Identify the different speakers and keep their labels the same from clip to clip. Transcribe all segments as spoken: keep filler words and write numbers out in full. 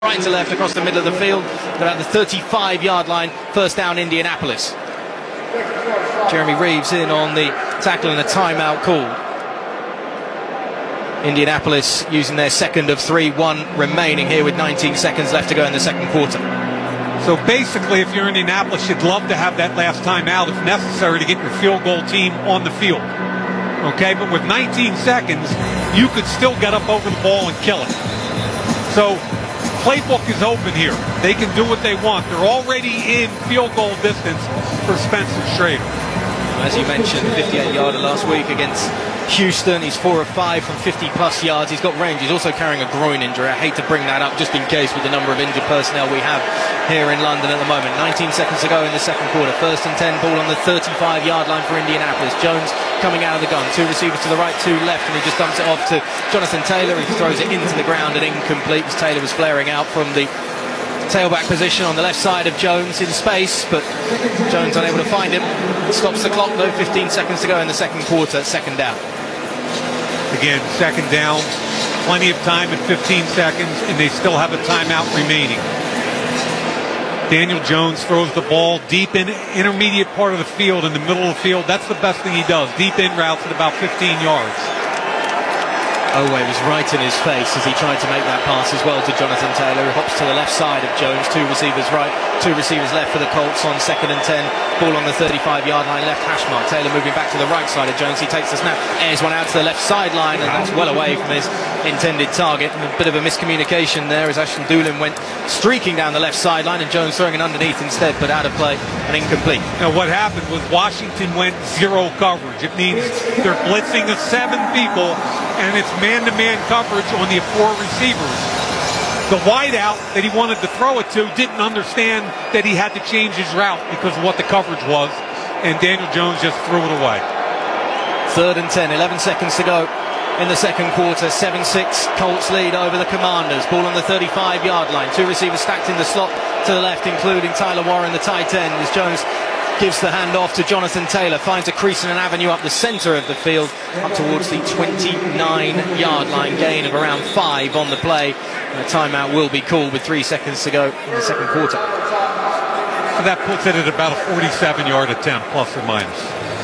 Speaker 1: Right to left across the middle of the field, about the thirty-five yard line, first down Indianapolis. Jeremy Reeves in on the tackle and a timeout called. Indianapolis using their second of three, one remaining here with nineteen seconds left to go in the second quarter.
Speaker 2: So basically, if you're Indianapolis, you'd love to have that last timeout if necessary to get your field goal team on the field. Okay, but with nineteen seconds, you could still get up over the ball and kill it. So playbook is open here. They can do what they want. They're already in field goal distance for Spencer Schrader.
Speaker 1: As you mentioned, fifty-eight yarder last week against Houston. He's four of five from fifty plus yards. He's got range. He's also carrying a groin injury. I hate to bring that up just in case with the number of injured personnel we have here in London at the moment. nineteen seconds to go in the second quarter. First and ten, ball on the thirty-five yard line for Indianapolis. Jones coming out of the gun. Two receivers to the right, two left, and he just dumps it off to Jonathan Taylor. He throws it into the ground and incomplete as Taylor was flaring out from the tailback position on the left side of Jones in space, but Jones unable to find him. Stops the clock though, fifteen seconds to go in the second quarter, second down.
Speaker 2: Again, second down, plenty of time at fifteen seconds, and they still have a timeout remaining. Daniel Jones throws the ball deep in intermediate part of the field, in the middle of the field. That's the best thing he does. Deep in routes at about fifteen yards.
Speaker 1: Oweh was right in his face as he tried to make that pass as well to Jonathan Taylor, who hops to the left side of Jones. Two receivers right, two receivers left for the Colts on second and ten. Ball on the thirty-five yard line, left hash mark. Taylor moving back to the right side of Jones. He takes the snap, airs one out to the left sideline, and that's well away from his intended target. And a bit of a miscommunication there as Ashton Doolin went streaking down the left sideline and Jones throwing it underneath instead, but out of play and incomplete.
Speaker 2: Now what happened was Washington went zero coverage. It means they're blitzing the seven people, and it's man-to-man coverage on the four receivers. The wideout that he wanted to throw it to didn't understand that he had to change his route because of what the coverage was, and Daniel Jones just threw it away.
Speaker 1: Third and ten, eleven seconds to go in the second quarter. seven six Colts lead over the Commanders. Ball on the thirty-five yard line. Two receivers stacked in the slot to the left, including Tyler Warren, the tight end, as Jones gives the handoff to Jonathan Taylor, finds a crease and an avenue up the centre of the field, up towards the twenty-nine yard line, gain of around five on the play. And a timeout will be called with three seconds to go in the second quarter.
Speaker 2: So that puts it at about a forty-seven yard attempt, plus or minus.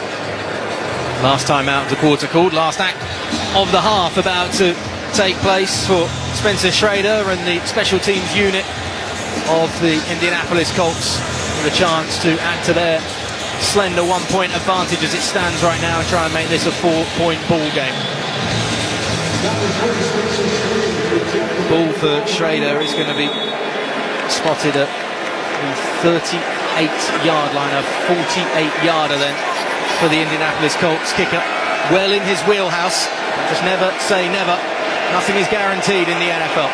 Speaker 1: Last timeout of the quarter called, last act of the half about to take place for Spencer Schrader and the special teams unit of the Indianapolis Colts, with a chance to add to their slender one-point advantage as it stands right now and try and make this a four-point ball game. Ball for Schrader is going to be spotted at the thirty-eight yard line, a forty-eight yarder then for the Indianapolis Colts kicker. Well in his wheelhouse, just never say never. Nothing is guaranteed in the N F L.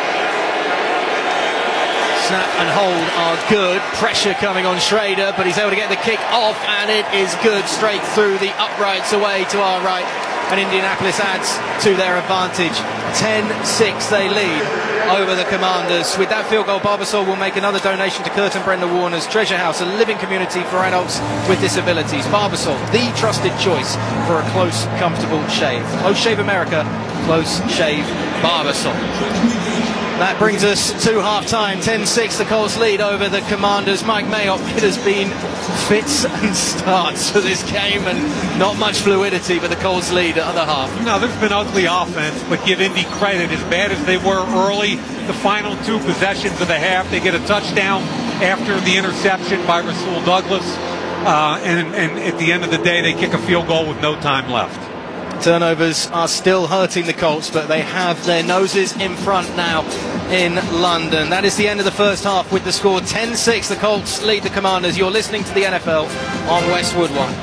Speaker 1: Snap and hold are good. Pressure coming on Schrader, but he's able to get the kick off, and it is good straight through the uprights away to our right. And Indianapolis adds to their advantage. ten six they lead over the Commanders. With that field goal, Barbasol will make another donation to Kurt and Brenda Warner's Treasure House, a living community for adults with disabilities. Barbasol, the trusted choice for a close, comfortable shave. Close Shave America, Close Shave Barbasol. That brings us to half-time. ten six, the Colts lead over the Commanders. Mike Mayock, it has been fits and starts for this game and not much fluidity, but the Colts lead at the half.
Speaker 2: No, there's been ugly offense, but give Indy credit. As bad as they were early, the final two possessions of the half, they get a touchdown after the interception by Rasul Douglas, uh, and, and at the end of the day, they kick a field goal with no time left.
Speaker 1: Turnovers are still hurting the Colts, but they have their noses in front now in London. That is the end of the first half with the score ten six. The Colts lead the Commanders. You're listening to the N F L on Westwood One.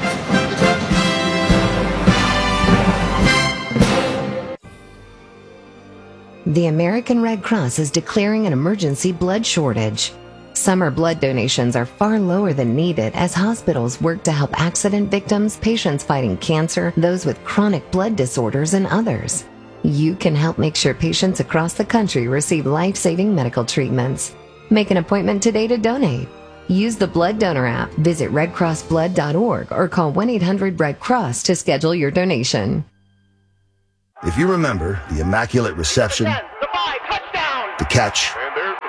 Speaker 3: The American Red Cross is declaring an emergency blood shortage. Summer blood donations are far lower than needed as hospitals work to help accident victims, patients fighting cancer, those with chronic blood disorders, and others. You can help make sure patients across the country receive life-saving medical treatments. Make an appointment today to donate. Use the Blood Donor app, visit red cross blood dot org, or call one eight hundred red cross to schedule your donation.
Speaker 4: If you remember the Immaculate Reception, the catch,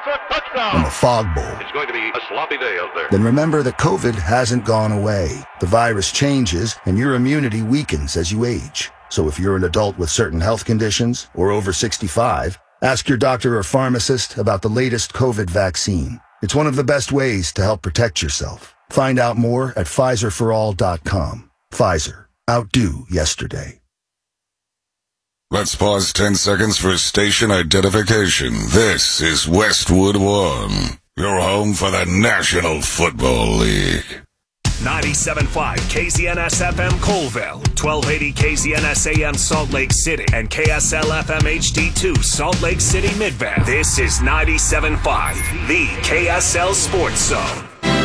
Speaker 4: and the Fog Bowl.
Speaker 5: It's going to be a sloppy day out there.
Speaker 4: Then remember that COVID hasn't gone away. The virus changes and your immunity weakens as you age. So if you're an adult with certain health conditions or over sixty-five, ask your doctor or pharmacist about the latest COVID vaccine. It's one of the best ways to help protect yourself. Find out more at Pfizer for all dot com. Pfizer. Outdo yesterday.
Speaker 6: Let's pause ten seconds for station identification. This is Westwood One, your home for the National Football League.
Speaker 7: ninety-seven point five K Z N S F M Colville, twelve eighty K Z N S A M Salt Lake City, and K S L F M H D two Salt Lake City Midvale. This is ninety-seven point five, the K S L Sports Zone.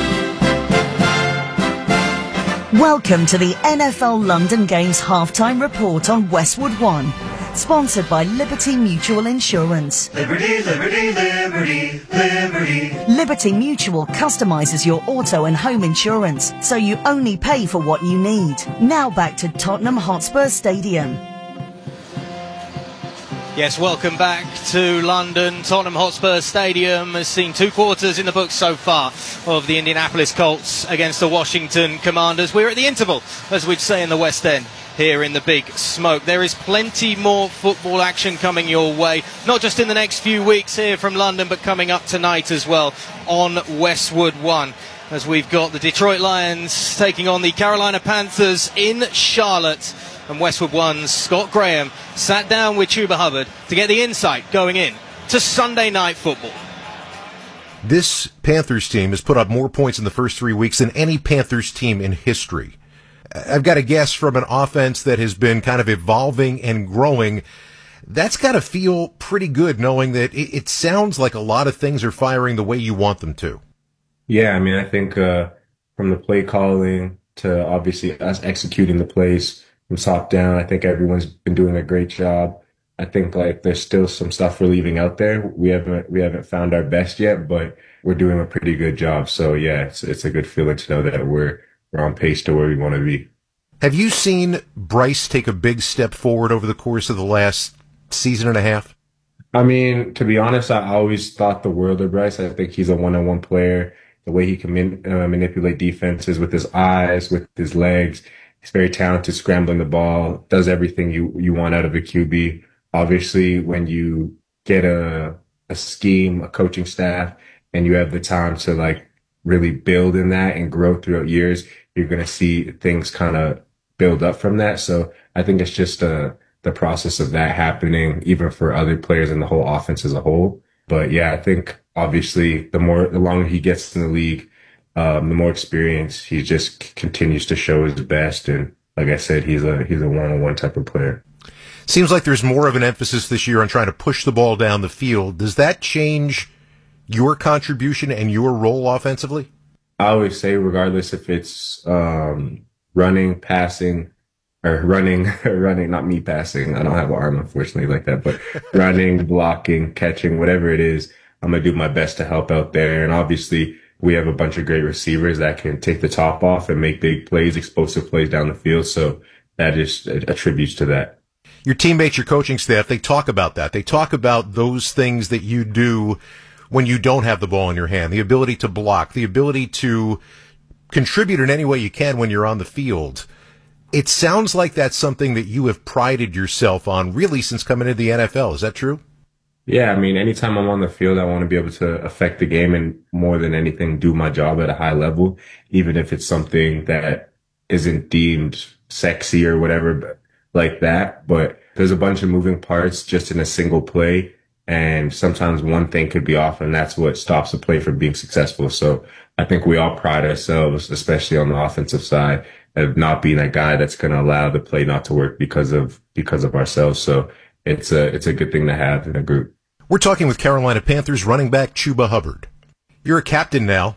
Speaker 8: Welcome to the N F L London Games halftime report on Westwood One, sponsored by Liberty Mutual Insurance.
Speaker 9: Liberty, Liberty, Liberty, Liberty.
Speaker 8: Liberty Mutual customizes your auto and home insurance, so you only pay for what you need. Now back to Tottenham Hotspur Stadium.
Speaker 1: Yes, welcome back to London. Tottenham Hotspur Stadium has seen two quarters in the books so far of the Indianapolis Colts against the Washington Commanders. We're at the interval, as we'd say in the West End, here in the Big Smoke. There is plenty more football action coming your way, not just in the next few weeks here from London, but coming up tonight as well on Westwood One, as we've got the Detroit Lions taking on the Carolina Panthers in Charlotte. And Westwood One's Scott Graham sat down with Chuba Hubbard to get the insight going in to Sunday Night Football.
Speaker 10: This Panthers team has put up more points in the first three weeks than any Panthers team in history. I've got a guess from an offense that has been kind of evolving and growing. That's got to feel pretty good knowing that it, it sounds like a lot of things are firing the way you want them to.
Speaker 11: Yeah, I mean, I think uh, from the play calling to obviously us executing the plays from top down, I think everyone's been doing a great job. I think like there's still some stuff we're leaving out there. We haven't we haven't found our best yet, but we're doing a pretty good job. So yeah, it's it's a good feeling to know that we're we're on pace to where we want to be.
Speaker 10: Have you seen Bryce take a big step forward over the course of the last season and a half?
Speaker 11: I mean, to be honest, I always thought the world of Bryce. I think he's a one-on-one player. The way he can man, uh, manipulate defenses with his eyes, with his legs. He's very talented scrambling the ball, does everything you, you want out of a Q B. Obviously, when you get a, a scheme, a coaching staff, and you have the time to like really build in that and grow throughout years, you're going to see things kind of build up from that. So I think it's just uh, the process of that happening, even for other players in the whole offense as a whole. But yeah, I think obviously the more, the longer he gets in the league, um, the more experience, he just c- continues to show his best. And like I said, he's a, he's a one-on-one type of player.
Speaker 10: Seems like there's more of an emphasis this year on trying to push the ball down the field. Does that change your contribution and your role offensively?
Speaker 11: I always say, regardless if it's um, running, passing, or running, running, not me passing. I don't have an arm, unfortunately, like that, but running, blocking, catching, whatever it is, I'm going to do my best to help out there. And obviously, we have a bunch of great receivers that can take the top off and make big plays, explosive plays down the field. So that just attributes to that.
Speaker 10: Your teammates, your coaching staff, they talk about that. They talk about those things that you do when you don't have the ball in your hand, the ability to block, the ability to contribute in any way you can when you're on the field. It sounds like that's something that you have prided yourself on really since coming into the N F L. Is that true?
Speaker 11: Yeah, I mean, anytime I'm on the field, I want to be able to affect the game and more than anything, do my job at a high level, even if it's something that isn't deemed sexy or whatever like that. But there's a bunch of moving parts just in a single play. And sometimes one thing could be off, and that's what stops a play from being successful. So I think we all pride ourselves, especially on the offensive side, of not being a guy that's going to allow the play not to work because of because of ourselves. So it's a it's a good thing to have in a group.
Speaker 10: We're talking with Carolina Panthers running back Chuba Hubbard. You're a captain now,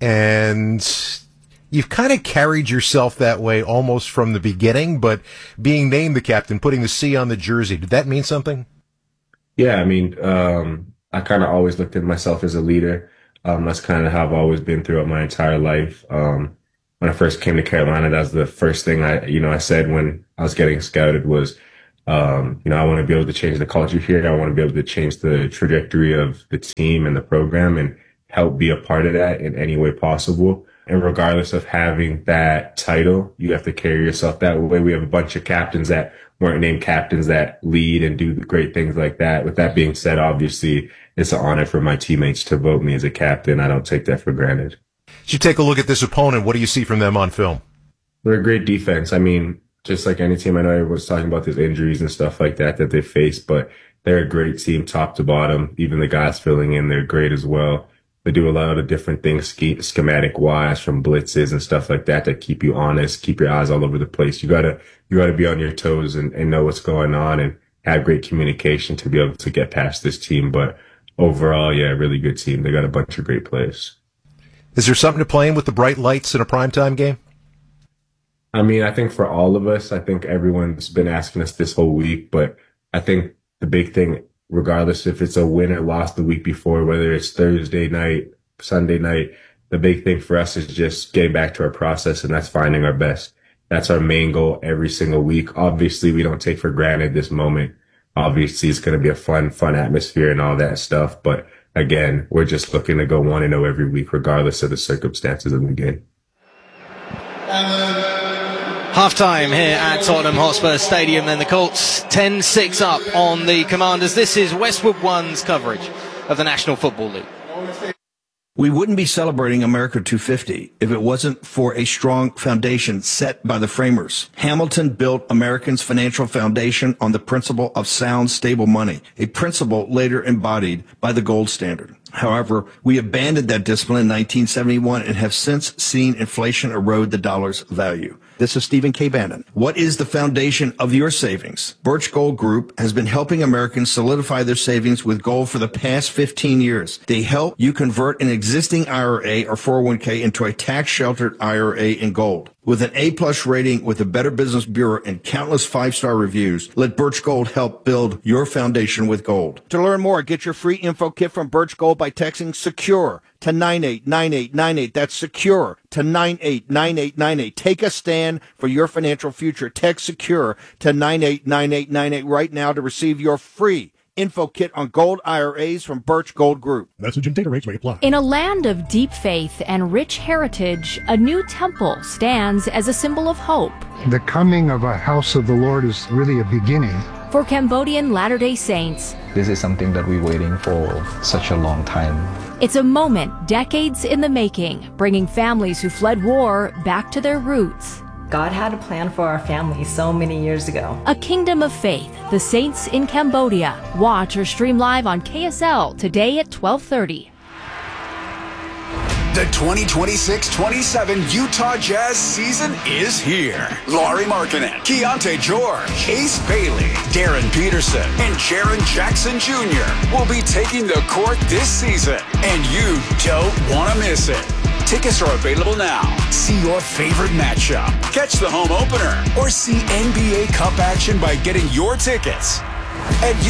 Speaker 10: and you've kind of carried yourself that way almost from the beginning, but being named the captain, putting the C on the jersey, did that mean something?
Speaker 11: Yeah, I mean, um, I kind of always looked at myself as a leader. Um, that's kind of how I've always been throughout my entire life. Um, when I first came to Carolina, that was the first thing I, you know, I said when I was getting scouted was, Um, you know, I want to be able to change the culture here. I want to be able to change the trajectory of the team and the program and help be a part of that in any way possible. And regardless of having that title, you have to carry yourself that way. We have a bunch of captains that weren't named captains that lead and do great things like that. With that being said, obviously, it's an honor for my teammates to vote me as a captain. I don't take that for granted.
Speaker 10: As you take a look at this opponent, what do you see from them on film?
Speaker 11: They're a great defense. I mean, just like any team, I know everyone's talking about these injuries and stuff like that that they face, but they're a great team top to bottom. Even the guys filling in, they're great as well. They do a lot of different things, schematic wise, from blitzes and stuff like that, that keep you honest, keep your eyes all over the place. You gotta, you gotta be on your toes and, and know what's going on and have great communication to be able to get past this team. But overall, yeah, really good team. They got a bunch of great players.
Speaker 10: Is there something to playing with the bright lights in a primetime game?
Speaker 11: I mean, I think for all of us, I think everyone's been asking us this whole week, but I think the big thing, regardless if it's a win or loss the week before, whether it's Thursday night, Sunday night, the big thing for us is just getting back to our process, and that's finding our best. That's our main goal every single week. Obviously, we don't take for granted this moment. Obviously, it's going to be a fun, fun atmosphere and all that stuff. But again, we're just looking to go one and oh every week, regardless of the circumstances of the game.
Speaker 1: Half-time here at Tottenham Hotspur Stadium, then the Colts ten six up on the Commanders. This is Westwood One's coverage of the National Football League.
Speaker 12: We wouldn't be celebrating America two fifty if it wasn't for a strong foundation set by the framers. Hamilton built Americans' financial foundation on the principle of sound, stable money, a principle later embodied by the gold standard. However, we abandoned that discipline in nineteen seventy-one and have since seen inflation erode the dollar's value. This is Stephen K. Bannon. What is the foundation of your savings? Birch Gold Group has been helping Americans solidify their savings with gold for the past fifteen years. They help you convert an existing I R A or four oh one k into a tax-sheltered I R A in gold. With an A-plus rating with the Better Business Bureau and countless five-star reviews, let Birch Gold help build your foundation with gold. To learn more, get your free info kit from Birch Gold by texting SECURE to nine eight nine eight nine eight. That's SECURE to nine eight nine eight nine eight. Take a stand for your financial future. Text SECURE to nine eight nine eight nine eight right now to receive your free info kit on gold I R As from Birch Gold Group.
Speaker 13: Message and data rates may apply.
Speaker 14: In a land of deep faith and rich heritage, a new temple stands as a symbol of hope.
Speaker 15: The coming of a house of the Lord is really a beginning.
Speaker 14: For Cambodian Latter-day Saints,
Speaker 16: this is something that we're waiting for such a long time.
Speaker 14: It's a moment decades in the making, bringing families who fled war back to their roots.
Speaker 17: God had a plan for our family so many years ago.
Speaker 14: A Kingdom of Faith, the Saints in Cambodia. Watch or stream live on K S L today at twelve thirty.
Speaker 18: The twenty twenty-six twenty-seven Utah Jazz season is here. Lauri Markkanen, Keontae George, Ace Bailey, Darren Peterson, and Jaren Jackson Junior will be taking the court this season, and you don't want to miss it. Tickets are available now. See your favorite matchup, catch the home opener, or see N B A Cup action by getting your tickets at